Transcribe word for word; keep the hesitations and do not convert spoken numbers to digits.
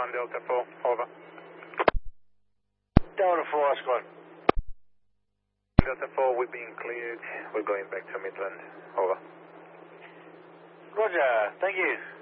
one Delta four, over. Delta four, Squad. Delta four, we're being cleared. We're going back to Midland, over. Roger, thank you.